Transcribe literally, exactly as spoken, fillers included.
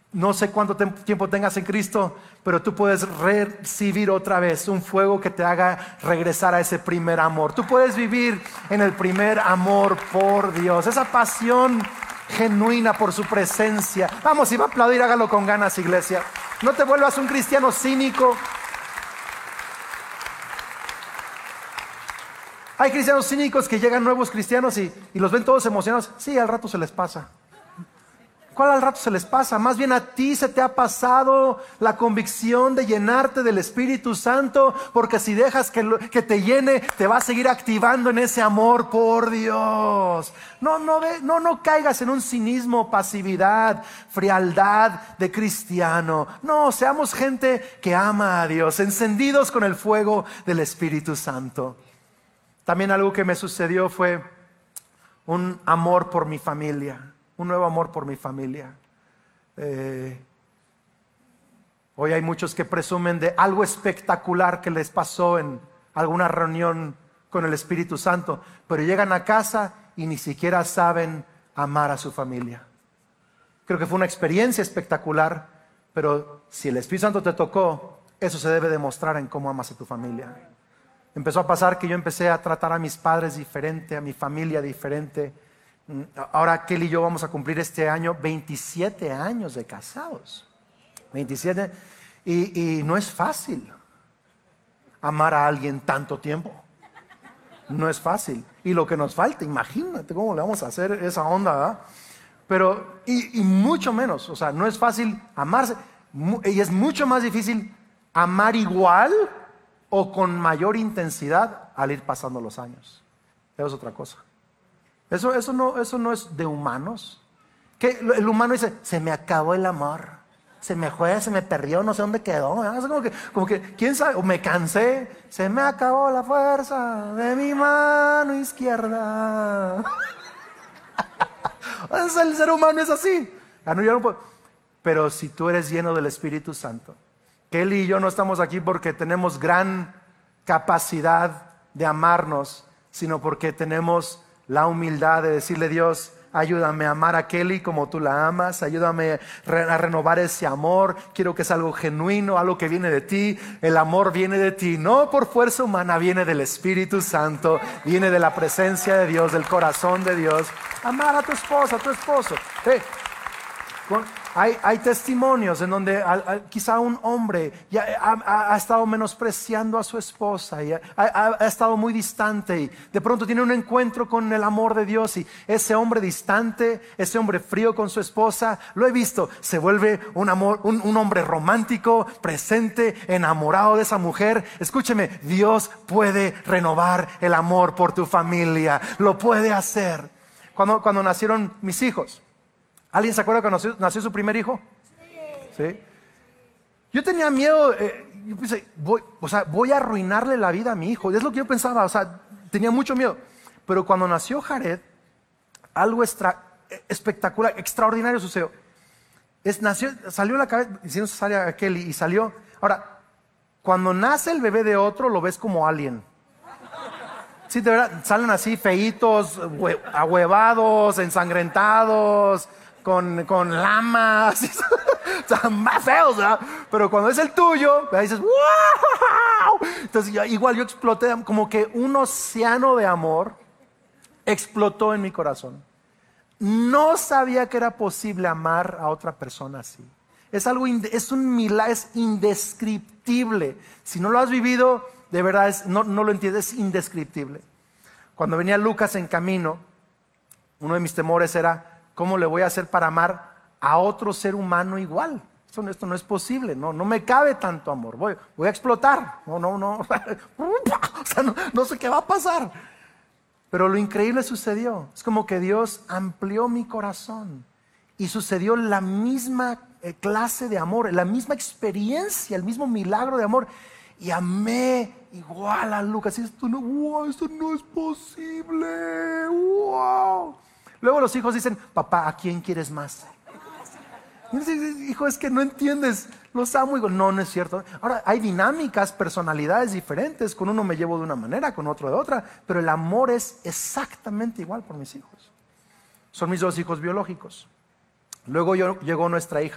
No sé cuánto tiempo tengas en Cristo, pero tú puedes recibir otra vez un fuego que te haga regresar a ese primer amor. Tú puedes vivir en el primer amor por Dios, esa pasión genuina por su presencia. Vamos, si va a aplaudir, hágalo con ganas, iglesia. No te vuelvas un cristiano cínico. Hay cristianos cínicos que llegan nuevos cristianos y, y los ven todos emocionados. Sí, al rato se les pasa. ¿Cuál al rato se les pasa? Más bien a ti se te ha pasado la convicción de llenarte del Espíritu Santo, porque si dejas que, lo, que te llene, te va a seguir activando en ese amor por Dios. No, no, no, no caigas en un cinismo, pasividad, frialdad de cristiano. No, seamos gente que ama a Dios, encendidos con el fuego del Espíritu Santo. También algo que me sucedió fue un amor por mi familia. Un nuevo amor por mi familia. Eh, hoy hay muchos que presumen de algo espectacular que les pasó en alguna reunión con el Espíritu Santo, pero llegan a casa y ni siquiera saben amar a su familia. Creo que fue una experiencia espectacular, pero si el Espíritu Santo te tocó, eso se debe demostrar en cómo amas a tu familia. Empezó a pasar que yo empecé a tratar a mis padres diferente, a mi familia diferente. Ahora Kelly y yo vamos a cumplir este año veintisiete años de casados. veintisiete. Y, y no es fácil amar a alguien tanto tiempo. No es fácil. Y lo que nos falta, imagínate cómo le vamos a hacer esa onda, ¿verdad? Pero, y, y mucho menos, o sea, no es fácil amarse. Y es mucho más difícil amar igual o con mayor intensidad al ir pasando los años. Eso es otra cosa. Eso, eso, no, eso no es de humanos. Que el humano dice, se me acabó el amor, se me fue, se me perdió, no sé dónde quedó. Es como que, como que, quién sabe, o me cansé, se me acabó la fuerza de mi mano izquierda. El ser humano es así. Ya no, yo no puedo. Pero si tú eres lleno del Espíritu Santo, Kelly y yo no estamos aquí porque tenemos gran capacidad de amarnos, sino porque tenemos la humildad de decirle, Dios, ayúdame a amar a Kelly como tú la amas, ayúdame a renovar ese amor. Quiero que sea algo genuino, algo que viene de ti. El amor viene de ti, no por fuerza humana, viene del Espíritu Santo, viene de la presencia de Dios, del corazón de Dios. Amar a tu esposa, a tu esposo. Hey, hay, hay testimonios en donde a, a, quizá un hombre ya ha, ha, ha estado menospreciando a su esposa y ha, ha, ha estado muy distante y de pronto tiene un encuentro con el amor de Dios y ese hombre distante, ese hombre frío con su esposa, lo he visto, se vuelve un, amor, un, un hombre romántico, presente, enamorado de esa mujer. Escúcheme, Dios puede renovar el amor por tu familia, lo puede hacer. Cuando, cuando nacieron mis hijos, ¿alguien se acuerda cuando nació, nació su primer hijo? Sí. ¿Sí? Yo tenía miedo, eh, yo pensé, voy, o sea, voy a arruinarle la vida a mi hijo. Es lo que yo pensaba, o sea, tenía mucho miedo. Pero cuando nació Jared, algo extra, espectacular, extraordinario sucedió. Es, nació, salió la cabeza, hicieron cesárea a Kelly y salió. Ahora, cuando nace el bebé de otro, lo ves como alien. Sí, de verdad, salen así feitos, ahuevados, ensangrentados, con, con lamas, o sea, más feos, ¿verdad? Pero cuando es el tuyo, ¿verdad? Dices, ¡wow! Entonces yo, igual yo exploté, como que un océano de amor explotó en mi corazón. No sabía que era posible amar a otra persona así. Es algo, es un milagro, es indescriptible. Si no lo has vivido, de verdad es, no, no lo entiendes, es indescriptible. Cuando venía Lucas en camino, uno de mis temores era, ¿cómo le voy a hacer para amar a otro ser humano igual? Esto, esto no es posible, no, no me cabe tanto amor, voy, voy a explotar, no, no, no, o sea, no, no sé qué va a pasar. Pero lo increíble sucedió, es como que Dios amplió mi corazón y sucedió la misma clase de amor, la misma experiencia, el mismo milagro de amor. Y amé igual a Lucas. Y esto no, wow, esto no es posible. Wow. Luego los hijos dicen, papá, ¿a quién quieres más? Y yo digo, hijo, es que no entiendes. Los amo. Y digo, no, no es cierto. Ahora, hay dinámicas, personalidades diferentes. Con uno me llevo de una manera, con otro de otra. Pero el amor es exactamente igual por mis hijos. Son mis dos hijos biológicos. Luego yo, llegó nuestra hija